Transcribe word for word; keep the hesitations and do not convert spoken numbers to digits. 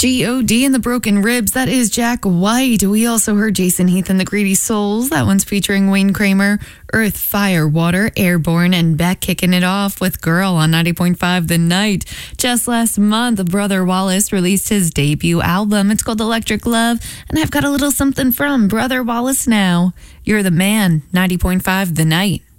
G O D and the Broken Ribs, that is Jack White. We also heard Jason Heath and the Greedy Souls. That one's featuring Wayne Kramer. Earth, Fire, Water, Airborne, and Beck kicking it off with Girl on ninety point five The Night. Just last month, Brother Wallace released his debut album. It's called Electric Love, and I've got a little something from Brother Wallace now. You're the Man, ninety point five The Night.